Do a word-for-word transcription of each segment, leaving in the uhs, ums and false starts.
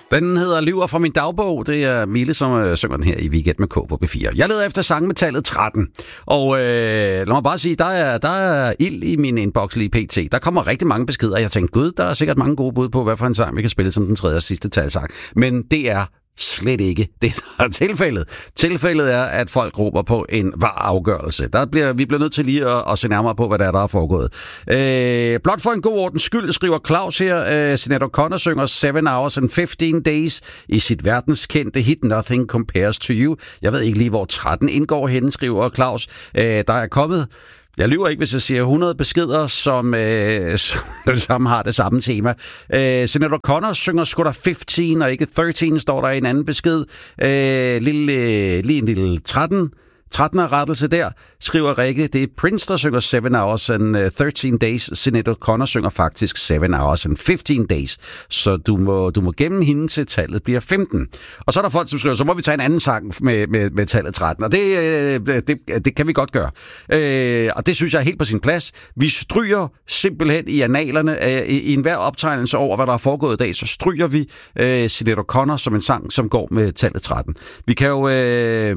Den hedder Lyver fra min dagbog. Det er Mille, som øh, synger den her i Weekend med K på B fire. Jeg leder efter sange med tallet tretten. Og øh, lad mig bare sige, der er, der er ild i min inbox lige pt. Der kommer rigtig mange beskeder. Jeg tænkte, gud, der er sikkert mange gode bud på, hvad for en sang vi kan spille som den tredje og sidste talsang. Men det er slet ikke det, der er tilfældet. Tilfældet er, at folk råber på en var-afgørelse. Der bliver, vi bliver nødt til lige at, at se nærmere på, hvad der er, der er foregået. Øh, blot for en god ordens skyld, skriver Claus her. Øh, Sinead O'Connor synger seven hours and fifteen days i sit verdenskendte hit Nothing Compares to You. Jeg ved ikke lige, hvor tretten indgår henne, skriver Claus. Øh, der er kommet... Jeg lyver ikke, hvis jeg siger hundrede beskeder, som, øh, som, som har det samme tema. Øh, Sinead O'Connor synger sgu da femten, og ikke tretten, står der i en anden besked. Øh, lille, lige en lille tretten. trettende rettelse der, skriver Rikke. Det er Prince, der synger seven hours and thirteen days. Sinead O'Connor synger faktisk seven hours and fifteen days. Så du må, du må gemme hende til tallet bliver femten. Og så er der folk, som skriver, så må vi tage en anden sang med, med, med tallet tretten. Og det, det, det kan vi godt gøre. Øh, og det synes jeg er helt på sin plads. Vi stryger simpelthen i analerne, øh, i, i enhver optegnelse over, hvad der er foregået i dag, så stryger vi øh, Sinead O'Connor som en sang, som går med tallet tretten. Vi kan jo... Øh,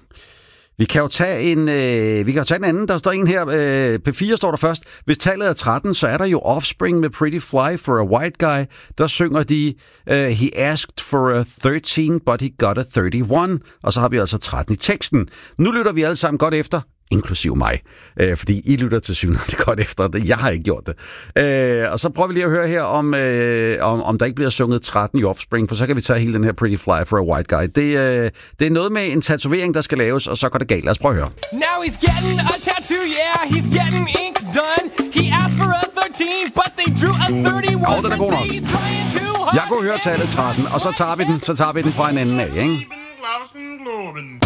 Vi kan jo tage en, øh, vi kan jo tage en anden. Der står en her. Øh, P fire står der først. Hvis tallet er tretten, så er der jo Offspring med Pretty Fly for a White Guy. Der synger de, uh, he asked for a thirteen, but he got a thirty-one. Og så har vi altså tretten i teksten. Nu lytter vi alle sammen godt efter. Inklusiv mig. Øh, fordi I lytter til synet det godt efter det. Jeg har ikke gjort det. Øh, og så prøver vi lige at høre her, om, øh, om, om der ikke bliver sunget tretten i Offspring, for så kan vi tage hele den her Pretty Fly for a White Guy. Det, øh, det er noget med en tatovering, der skal laves, og så går det galt. Lad os prøve at høre. Now he's getting a tattoo, yeah, he's getting ink done. He asked for a thirteen, but they drew a thirty-one. Åh, den er god nok. Jeg kunne høre tallet tretten, og så tager vi den, så tager vi den fra en anden af, ikke?